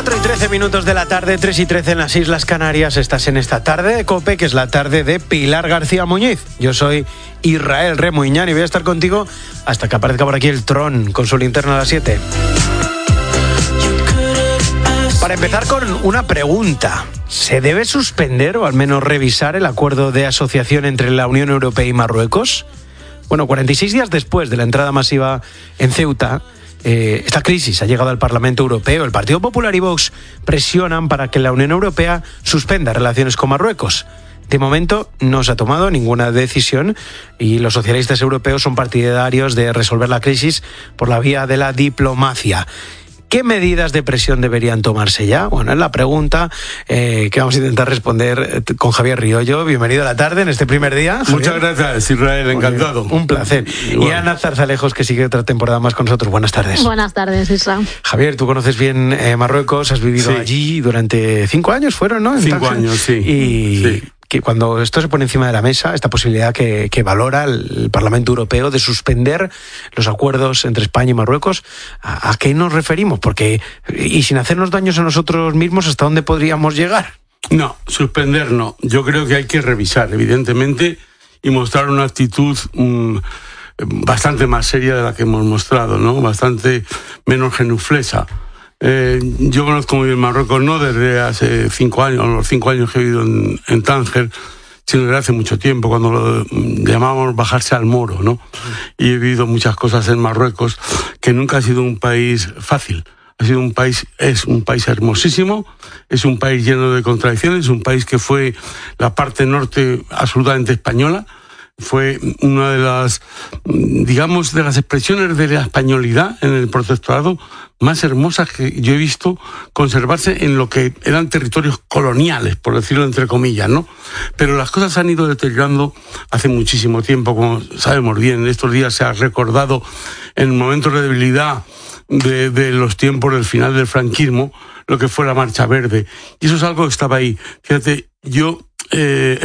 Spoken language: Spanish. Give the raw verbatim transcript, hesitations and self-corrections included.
cuatro y trece minutos de la tarde, tres y trece en las Islas Canarias. Estás en esta tarde de COPE, que es la tarde de Pilar García Muñiz. Yo soy Israel Remuñán y voy a estar contigo hasta que aparezca por aquí el Tron con su linterna a las siete. Para empezar con una pregunta. ¿Se debe suspender o al menos revisar el acuerdo de asociación entre la Unión Europea y Marruecos? Bueno, cuarenta y seis días después de la entrada masiva en Ceuta, eh, esta crisis ha llegado al Parlamento Europeo. El Partido Popular y Vox presionan para que la Unión Europea suspenda relaciones con Marruecos. De momento no se ha tomado ninguna decisión y los socialistas europeos son partidarios de resolver la crisis por la vía de la diplomacia. ¿Qué medidas de presión deberían tomarse ya? Bueno, es la pregunta eh, que vamos a intentar responder con Javier Riollo. Bienvenido a la tarde en este primer día, Javier. Muchas gracias, Israel, encantado. Un placer. Igual. Y Ana Zarzalejos, que sigue otra temporada más con nosotros. Buenas tardes. Buenas tardes, Isra. Javier, tú conoces bien eh, Marruecos, has vivido sí. allí durante cinco años, ¿fueron, no? En cinco Tánger. años, sí. Y... sí. que cuando esto se pone encima de la mesa, esta posibilidad que, que valora el Parlamento Europeo de suspender los acuerdos entre España y Marruecos, ¿a, a qué nos referimos? Porque, y sin hacernos daños a nosotros mismos, ¿hasta dónde podríamos llegar? No, suspender no. Yo creo que hay que revisar, evidentemente, y mostrar una actitud mmm, bastante más seria de la que hemos mostrado, ¿no? Bastante menos genuflesa. Eh, yo conozco muy bien Marruecos, no desde hace cinco años, los cinco años que he vivido en, en Tánger, sino desde hace mucho tiempo, cuando lo llamábamos bajarse al moro, ¿no? Y he vivido muchas cosas en Marruecos, que nunca ha sido un país fácil. Ha sido un país, es un país hermosísimo, es un país lleno de contradicciones, es un país que fue la parte norte absolutamente española. Fue una de las, digamos, de las expresiones de la españolidad en el protectorado más hermosas que yo he visto conservarse en lo que eran territorios coloniales, por decirlo entre comillas, ¿no? Pero las cosas se han ido deteriorando hace muchísimo tiempo, como sabemos bien. En estos días se ha recordado en momentos de debilidad de, de los tiempos del final del franquismo, lo que fue la Marcha Verde. Y eso es algo que estaba ahí. Fíjate, yo... Eh,